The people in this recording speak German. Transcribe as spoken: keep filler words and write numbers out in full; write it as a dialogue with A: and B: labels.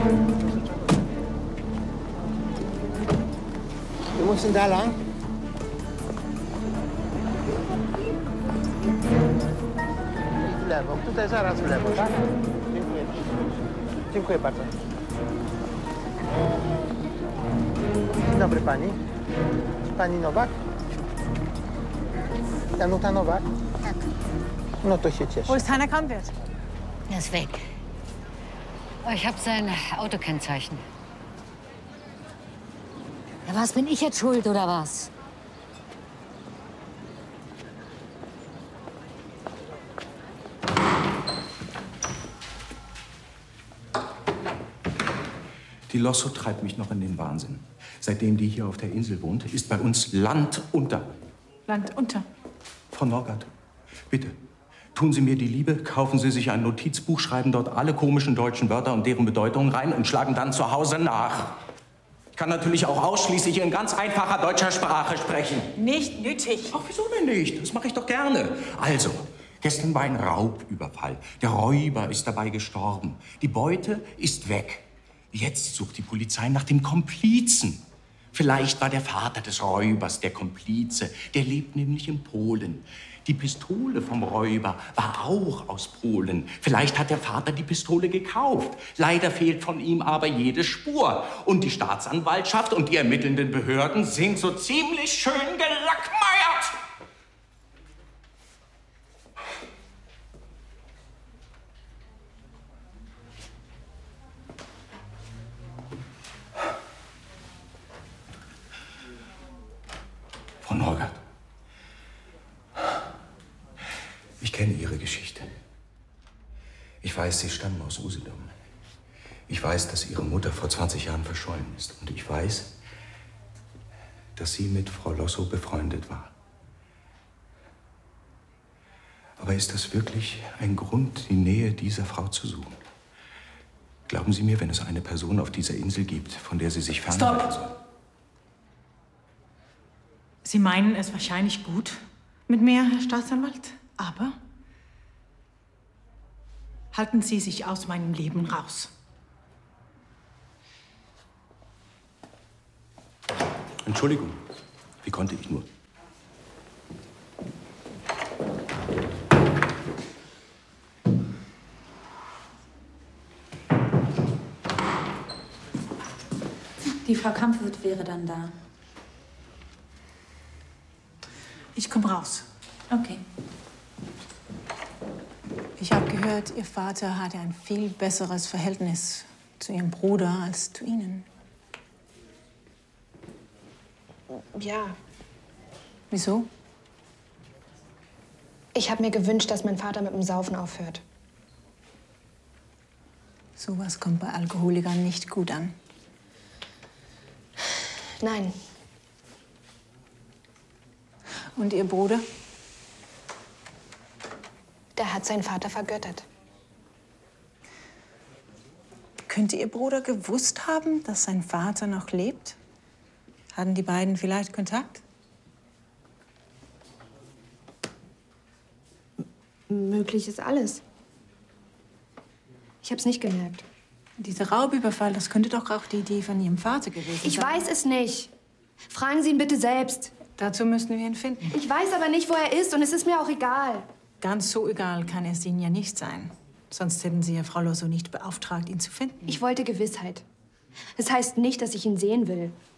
A: Wir müssen da lang. W lewo. Tutaj zaraz w lewo, tak? Dziękuję. Dziękuję bardzo. Dzień dobry pani. Pani Nowak? Danuta Nowak?
B: Tak.
A: No to się cieszę.
C: Wo ist Heiner Kammwert?
B: Er ist weg. Oh, ich habe sein Autokennzeichen. Ja, was, bin ich jetzt schuld, oder was?
D: Die Losso treibt mich noch in den Wahnsinn. Seitdem die hier auf der Insel wohnt, ist bei uns Land unter.
C: Land unter.
D: Frau Norgard, bitte, tun Sie mir die Liebe, kaufen Sie sich ein Notizbuch, schreiben dort alle komischen deutschen Wörter und deren Bedeutung rein und schlagen dann zu Hause nach. Ich kann natürlich auch ausschließlich in ganz einfacher deutscher Sprache sprechen.
C: Nicht nötig.
D: Ach, wieso denn nicht? Das mache ich doch gerne. Also, gestern war ein Raubüberfall. Der Räuber ist dabei gestorben. Die Beute ist weg. Jetzt sucht die Polizei nach dem Komplizen. Vielleicht war der Vater des Räubers der Komplize. Der lebt nämlich in Polen. Die Pistole vom Räuber war auch aus Polen. Vielleicht hat der Vater die Pistole gekauft. Leider fehlt von ihm aber jede Spur. Und die Staatsanwaltschaft und die ermittelnden Behörden sind so ziemlich schön gelackmeiert. Frau Norgard, ich kenne Ihre Geschichte. Ich weiß, Sie stammen aus Usedom. Ich weiß, dass Ihre Mutter vor zwanzig Jahren verschollen ist. Und ich weiß, dass Sie mit Frau Losso befreundet war. Aber ist das wirklich ein Grund, die Nähe dieser Frau zu suchen? Glauben Sie mir, wenn es eine Person auf dieser Insel gibt, von der Sie sich fernhalten sollen?
C: Sie meinen es wahrscheinlich gut mit mir, Herr Staatsanwalt. Aber halten Sie sich aus meinem Leben raus.
D: Entschuldigung, wie konnte ich nur?
E: Die Frau Kampfwirt wäre dann da.
C: Ich komme raus.
E: Okay.
C: Ich habe gehört, Ihr Vater hatte ein viel besseres Verhältnis zu Ihrem Bruder als zu Ihnen.
F: Ja.
C: Wieso?
F: Ich habe mir gewünscht, dass mein Vater mit dem Saufen aufhört.
C: Sowas kommt bei Alkoholikern nicht gut an.
F: Nein.
C: Und Ihr Bruder?
F: Der hat seinen Vater vergöttert.
C: Könnte Ihr Bruder gewusst haben, dass sein Vater noch lebt? Hatten die beiden vielleicht Kontakt?
F: M- möglich ist alles. Ich hab's nicht gemerkt.
C: Dieser Raubüberfall, das könnte doch auch die Idee von Ihrem Vater gewesen sein.
F: Ich weiß es nicht. Fragen Sie ihn bitte selbst.
C: Dazu müssen wir ihn finden.
F: Ich weiß aber nicht, wo er ist und es ist mir auch egal.
C: Ganz so egal kann es Ihnen ja nicht sein. Sonst hätten Sie ja Frau Losso nicht beauftragt, ihn zu finden.
F: Ich wollte Gewissheit. Das heißt nicht, dass ich ihn sehen will.